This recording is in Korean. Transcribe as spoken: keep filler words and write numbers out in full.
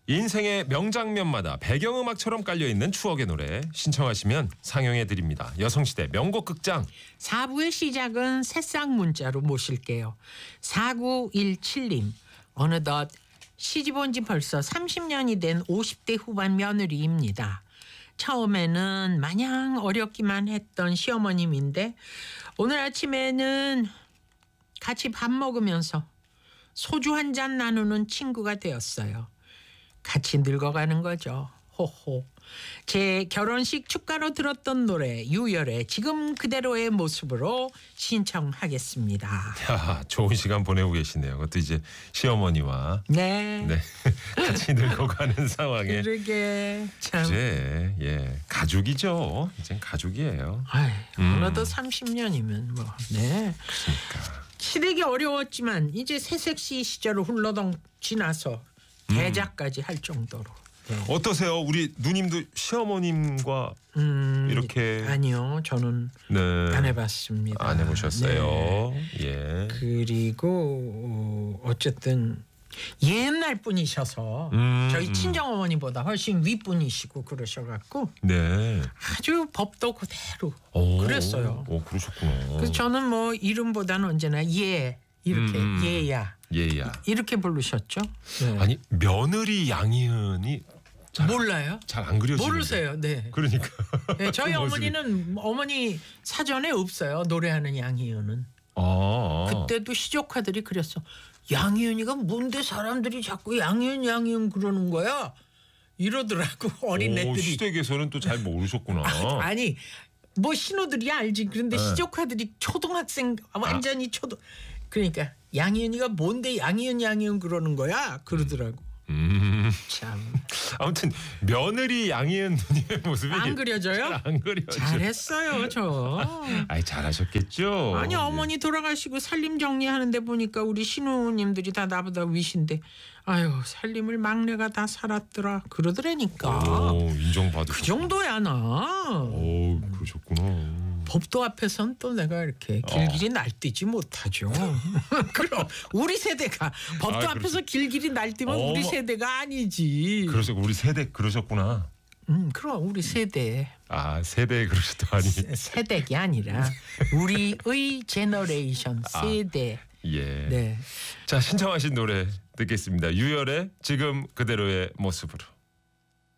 인생의 명장면마다 배경음악처럼 깔려있는 추억의 노래 신청하시면 상영해드립니다. 여성시대 명곡 극장. 사 부의 시작은 새싹 문자로 모실게요. 사구일칠 님. 어느덧 시집 온 지 벌써 삼십 년이 된 오십 대 후반 며느리입니다. 처음에는 마냥 어렵기만 했던 시어머님인데 오늘 아침에는 같이 밥 먹으면서 소주 한 잔 나누는 친구가 되었어요. 같이 늙어가는 거죠. 호호. 제 결혼식 축가로 들었던 노래 유열의 지금 그대로의 모습으로 신청하겠습니다. 야, 좋은 시간 보내고 계시네요. 그것도 이제 시어머니와 네. 네, 같이 늙어가는 상황에. 그러게 참. 이제 예 가족이죠. 이젠 가족이에요. 아이, 음. 어느덧 삼십 년이면 뭐. 네. 그러니까. 시댁이 어려웠지만 이제 새색시 시절을 훌러덩 지나서 대작까지 할 정도로. 네. 어떠세요? 우리 누님도 시어머님과 음, 이렇게 아니요, 저는 네. 안 해봤습니다. 안 해보셨어요? 네. 예. 그리고 어, 어쨌든 옛날 분이셔서 음, 저희 음. 친정 어머니보다 훨씬 윗분이시고 그러셔갖고 네. 아주 법도 그대로 오, 그랬어요. 오, 그러셨구나. 그래서 저는 뭐 이름보다는 언제나 예 이렇게 음, 음. 예야 예야. 이렇게 부르셨죠. 네. 아니 며느리 양희은이 몰라요? 잘 안 그려지는데. 모르세요. 네. 그러니까. 네, 저희 모습이. 어머니는 어머니 사전에 없어요. 노래하는 양희은은. 아, 그때도 시조카들이 그랬어. 양희은이가 뭔데 사람들이 자꾸 양희은 양희은 그러는 거야? 이러더라고 어린 오, 애들이. 시댁에서는 또 잘 모르셨구나. 아니 뭐 신호들이 알지. 그런데 네. 시조카들이 초등학생 완전히 초등. 그러니까 양희은이가 뭔데 양희은 양희은 그러는 거야? 그러더라고. 음. 참. 아무튼 며느리 양희은 누님의 모습이 안 그려져요? 잘 안 그려져. 잘했어요 저. 아이 잘하셨겠죠. 아니 어머니 돌아가시고 살림 정리하는데 보니까 우리 신우님들이 다 나보다 위신데 아유 살림을 막내가 다 살았더라 그러더라니까. 오, 인정받으. 그 정도야 나. 오, 그러셨구나. 법도 앞에선 또 내가 이렇게 길길이 날뛰지 못하죠. 그럼 우리 세대가 법도 아, 앞에서 길길이 날뛰면 어머. 우리 세대가 아니지. 그러셨 우리 세대 그러셨구나. 음, 그럼 우리 세대. 아 세대 그러셨다니. 세대가 아니라 우리의 제너레이션 세대. 예. 네. 자 신청하신 노래 듣겠습니다. 유열의 지금 그대로의 모습으로.